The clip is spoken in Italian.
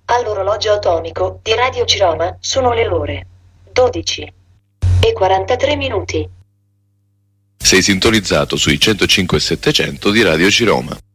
All'orologio atomico di Radio Ciroma sono le ore 12:43. Sei sintonizzato sui 105 e 700 di Radio Ciroma.